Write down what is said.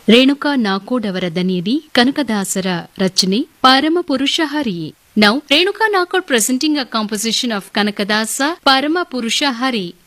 ರೇಣುಕಾ ನಾಕೋಡ್ ಅವರ ದನಿಯಲ್ಲಿ ಕನಕದಾಸರ ರಚನೆ ಪರಮ ಪುರುಷ ಹರಿ. Now, Renuka Nakod presenting a composition of Kanakadasa Parama Purusha Hari